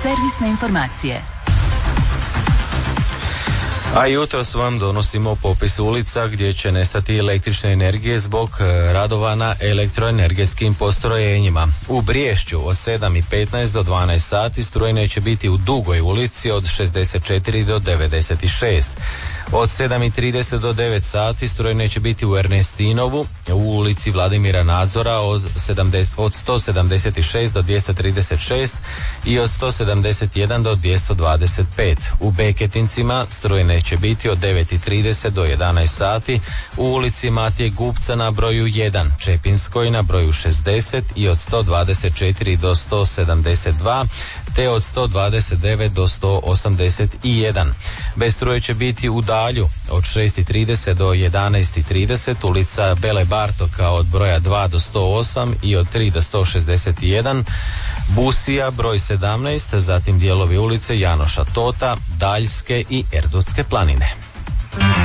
Servisne informacije. A jutros vam donosimo popis ulica gdje će nestati električne energije zbog radova na elektroenergetskim postrojenjima. U Briješću od 7:15 do 12 sati struje neće biti u Dugoj ulici od 64 do 96. Od 7:30 do 9 sati struje neće biti u Ernestinovu, u ulici Vladimira Nadzora od 176 do 236 i od 171 do 225. U Beketincima struje neće biti od 9:30 do 11 sati, u ulici Matije Gupca na broju 1, Čepinskoj na broju 60 i od 124 do 172, te od 129 do 181. Bez struje će biti u Dalju od 6:30 do 11:30, ulica Bele Bartoka od broja 2 do 108 i od 3 do 161, Busija broj 17, zatim dijelovi ulice Janoša Tota, Daljske i Erdutske planine.